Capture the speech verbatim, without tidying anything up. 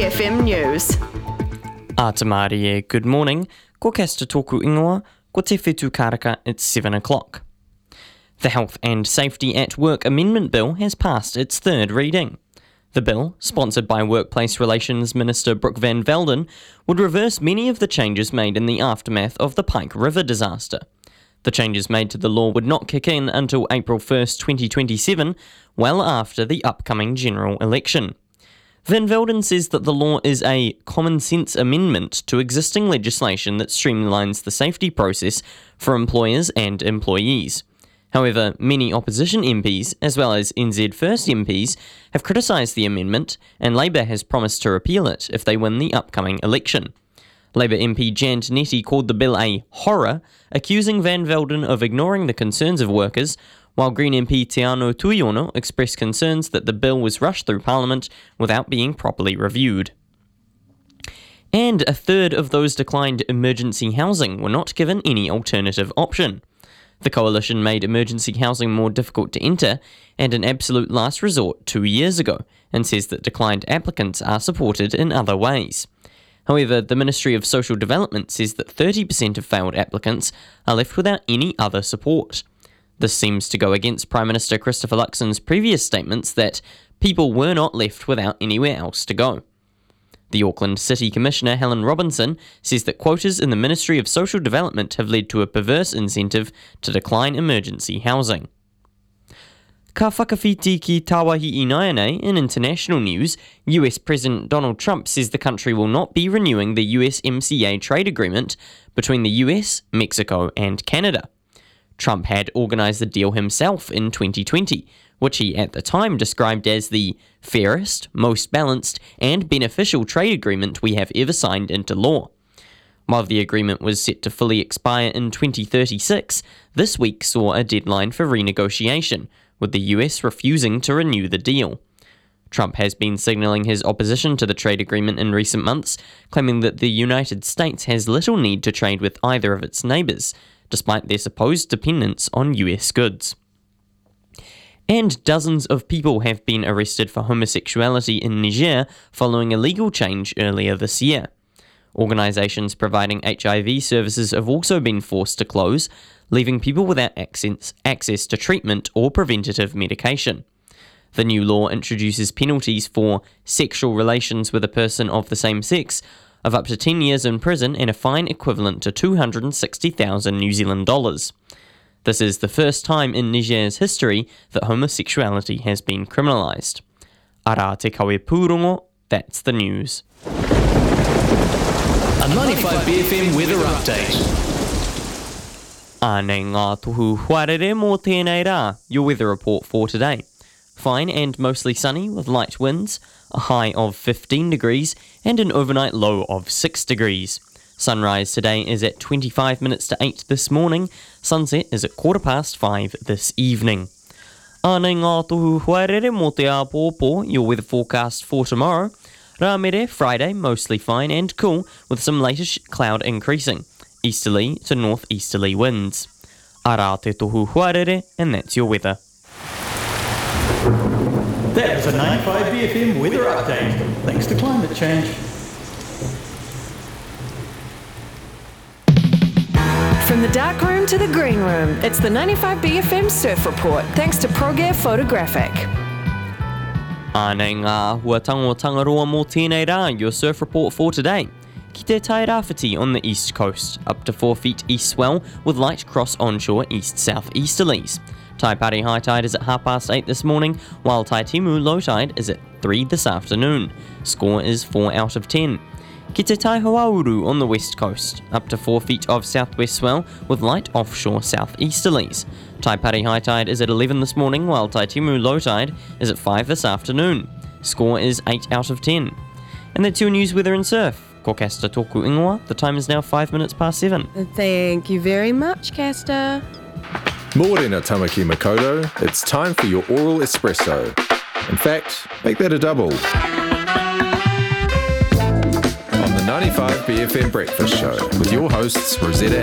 F M News. A te Māori e, good morning. Ko kesta tōku ingoa, ko te whetū karaka, it's seven o'clock. The Health and Safety at Work Amendment Bill has passed its third reading. The bill, sponsored by Workplace Relations Minister Brooke Van Velden, would reverse many of the changes made in the aftermath of the Pike River disaster. The changes made to the law would not kick in until April first, twenty twenty-seven, well after the upcoming general election. Van Velden says that the law is a common-sense amendment to existing legislation that streamlines the safety process for employers and employees. However, many opposition M Ps, as well as N Z First M Ps, have criticised the amendment, and Labour has promised to repeal it if they win the upcoming election. Labour M P Jan Tinetti called the bill a horror, accusing Van Velden of ignoring the concerns of workers, while Green M P Te Anō Tuiono expressed concerns that the bill was rushed through Parliament without being properly reviewed. And a third of those declined emergency housing were not given any alternative option. The coalition made emergency housing more difficult to enter and an absolute last resort two years ago, and says that declined applicants are supported in other ways. However, the Ministry of Social Development says that thirty percent of failed applicants are left without any other support. This seems to go against Prime Minister Christopher Luxon's previous statements that people were not left without anywhere else to go. The Auckland City Commissioner Helen Robinson says that quotas in the Ministry of Social Development have led to a perverse incentive to decline emergency housing. Ka whakawhiti ki Tāwahi i Naianei in international news, U S President Donald Trump says the country will not be renewing the U S M C A trade agreement between the U S, Mexico and Canada. Trump had organised the deal himself in twenty twenty, which he at the time described as the fairest, most balanced and beneficial trade agreement we have ever signed into law. While the agreement was set to fully expire in twenty thirty-six, this week saw a deadline for renegotiation, with the U S refusing to renew the deal. Trump has been signalling his opposition to the trade agreement in recent months, claiming that the United States has little need to trade with either of its neighbours, despite their supposed dependence on U S goods. And dozens of people have been arrested for homosexuality in Niger following a legal change earlier this year. Organisations providing H I V services have also been forced to close, leaving people without access, access to treatment or preventative medication. The new law introduces penalties for sexual relations with a person of the same sex of up to ten years in prison and a fine equivalent to two hundred sixty thousand New Zealand dollars. This is the first time in Niger's history that homosexuality has been criminalised. Ara te kawe pūrongo, that's the news. A ninety-five B F M weather update. Ānei ngā tohu huarere mō tēnei rā, your weather report for today. Fine and mostly sunny with light winds, a high of fifteen degrees and an overnight low of six degrees. Sunrise today is at twenty-five minutes to eight this morning, sunset is at quarter past five this evening. Ānei ngā tohu huarere mō te āpōpō, your weather forecast for tomorrow. Rā mere, Friday, mostly fine and cool with some later cloud increasing. Easterly to northeasterly winds. Ara te tohu huarere, and that's your weather. That was a ninety-five B F M weather update, thanks to climate change. From the dark room to the green room, it's the ninety-five B F M Surf Report, thanks to ProGear Photographic. Ānei ngā huatango tangaroa mō tēnei rā, your surf report for today. Ki te Tairāwhiti on the east coast, up to four feet east swell with light cross onshore east-south easterlies. Taipari high tide is at half past eight this morning, while Taitimu low tide is at three this afternoon. Score is four out of ten. Ki te Taihoauru on the west coast, up to four feet of southwest swell with light offshore southeasterlies. Taipari high tide is at eleven this morning, while Taitimu low tide is at five this afternoon. Score is eight out of ten. And that's your news, weather and surf. Ko kasta tōku ingoa, the time is now five minutes past seven. Thank you very much, Casta. Mōrena Tamaki Makoto, it's time for your oral espresso. In fact, make that a double. On the ninety-five B F M Breakfast Show with your hosts Rosetta